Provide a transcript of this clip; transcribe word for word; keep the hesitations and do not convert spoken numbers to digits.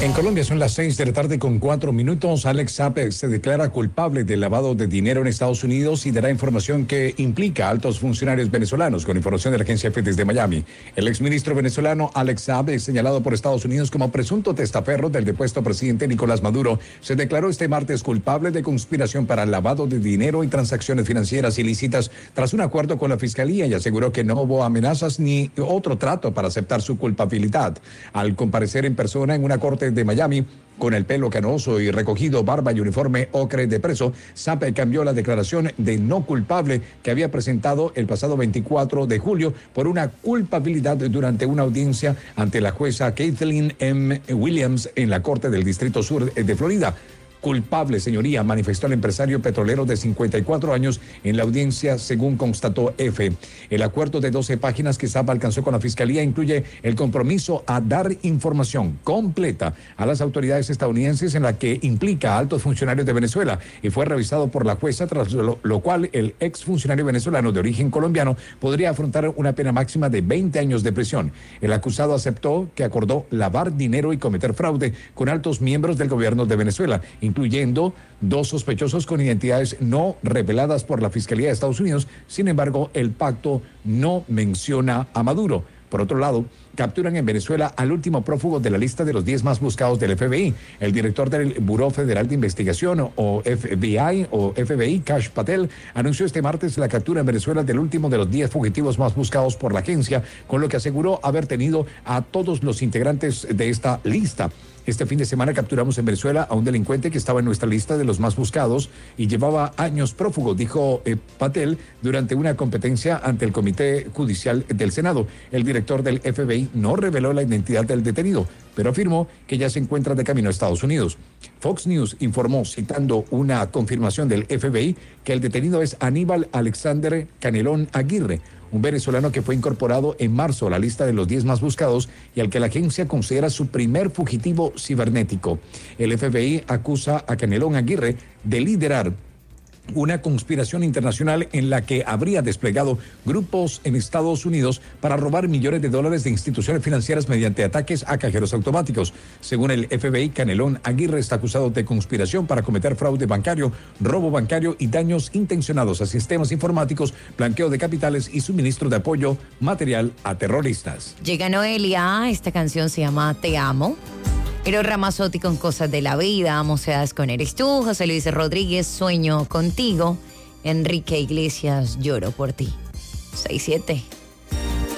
En Colombia son las seis de la tarde con cuatro minutos. Alex Saab se declara culpable del lavado de dinero en Estados Unidos y dará información que implica a altos funcionarios venezolanos, con información de la agencia F desde Miami. El exministro venezolano Alex Saab, es señalado por Estados Unidos como presunto testaferro del depuesto presidente Nicolás Maduro, se declaró este martes culpable de conspiración para lavado de dinero y transacciones financieras ilícitas tras un acuerdo con la fiscalía, y aseguró que no hubo amenazas ni otro trato para aceptar su culpabilidad. Al comparecer en persona en una corte de Miami, con el pelo canoso y recogido, barba y uniforme ocre de preso, Saab cambió la declaración de no culpable que había presentado el pasado veinticuatro de julio por una culpabilidad durante una audiencia ante la jueza Kathleen M. Williams en la Corte del Distrito Sur de Florida. Culpable, señoría, manifestó el empresario petrolero de cincuenta y cuatro años en la audiencia, según constató F. El acuerdo de doce páginas que Saab alcanzó con la fiscalía incluye el compromiso a dar información completa a las autoridades estadounidenses, en la que implica a altos funcionarios de Venezuela, y fue revisado por la jueza, tras lo, lo cual el exfuncionario venezolano de origen colombiano podría afrontar una pena máxima de veinte años de prisión. El acusado aceptó que acordó lavar dinero y cometer fraude con altos miembros del gobierno de Venezuela, incluyendo dos sospechosos con identidades no reveladas por la Fiscalía de Estados Unidos. Sin embargo, el pacto no menciona a Maduro. Por otro lado, capturan en Venezuela al último prófugo de la lista de los diez más buscados del F B I. El director del Buró Federal de Investigación, o F B I, o F B I, Kash Patel, anunció este martes la captura en Venezuela del último de los diez fugitivos más buscados por la agencia, con lo que aseguró haber tenido a todos los integrantes de esta lista. Este fin de semana capturamos en Venezuela a un delincuente que estaba en nuestra lista de los más buscados y llevaba años prófugo, dijo eh, Patel durante una competencia ante el Comité Judicial del Senado. El director del F B I no reveló la identidad del detenido, pero afirmó que ya se encuentra de camino a Estados Unidos. Fox News informó, citando una confirmación del F B I, que el detenido es Aníbal Alexander Canelón Aguirre, un venezolano que fue incorporado en marzo a la lista de los diez más buscados y al que la agencia considera su primer fugitivo cibernético. El F B I acusa a Canelón Aguirre de liderar una conspiración internacional en la que habría desplegado grupos en Estados Unidos para robar millones de dólares de instituciones financieras mediante ataques a cajeros automáticos. Según el F B I, Canelón Aguirre está acusado de conspiración para cometer fraude bancario, robo bancario y daños intencionados a sistemas informáticos, blanqueo de capitales y suministro de apoyo material a terroristas. Llega Noelia, esta canción se llama Te Amo. Eros Ramazzotti con Cosas de la Vida, Mocedas con Eres Tú, José Luis Rodríguez, Sueño Contigo, Enrique Iglesias, Lloro por Ti. seis siete